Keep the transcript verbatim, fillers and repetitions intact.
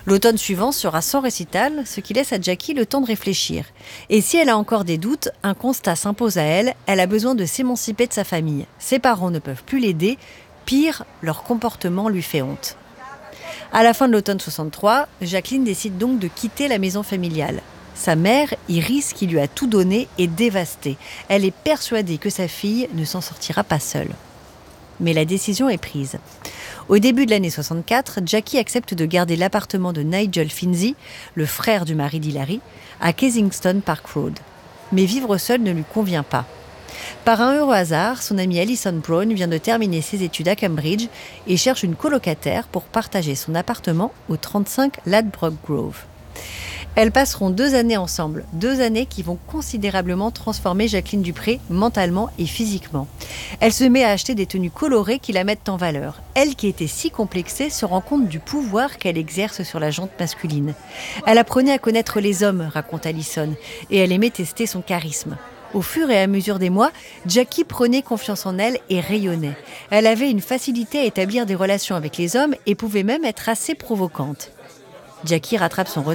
L'automne suivant sera sans récital, ce qui laisse à Jackie le temps de réfléchir. Et si elle a encore des doutes, un constat s'impose à elle, elle a besoin de s'émanciper de sa famille. Ses parents ne peuvent plus l'aider, pire, leur comportement lui fait honte. À la fin de l'automne soixante-trois, Jacqueline décide donc de quitter la maison familiale. Sa mère, Iris, qui lui a tout donné, est dévastée. Elle est persuadée que sa fille ne s'en sortira pas seule. Mais la décision est prise. Au début de l'année soixante-quatre, Jackie accepte de garder l'appartement de Nigel Finzi, le frère du mari d'Hilary, à Kensington Park Road. Mais vivre seule ne lui convient pas. Par un heureux hasard, son amie Alison Brown vient de terminer ses études à Cambridge et cherche une colocataire pour partager son appartement au trente-cinq Ladbroke Grove. Elles passeront deux années ensemble, deux années qui vont considérablement transformer Jacqueline Dupré mentalement et physiquement. Elle se met à acheter des tenues colorées qui la mettent en valeur. Elle, qui était si complexée, se rend compte du pouvoir qu'elle exerce sur la jante masculine. Elle apprenait à connaître les hommes, raconte Alison, et elle aimait tester son charisme. Au fur et à mesure des mois, Jackie prenait confiance en elle et rayonnait. Elle avait une facilité à établir des relations avec les hommes et pouvait même être assez provocante. Jackie rattrape son retard